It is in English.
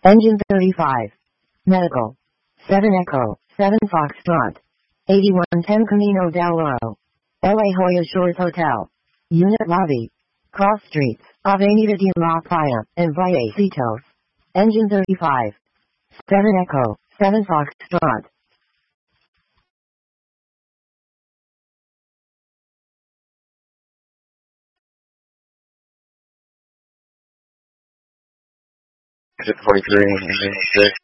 Engine 35. Medical. 7 Echo, 7 Foxtrot. 8110 Camino del Oro. La Jolla Shores Hotel. Unit Lobby. Cross Streets, Avenida de la Playa, and Vallecitos. Engine 35. 7 Echo, 7 Foxtrot. Exit 43, engine 6.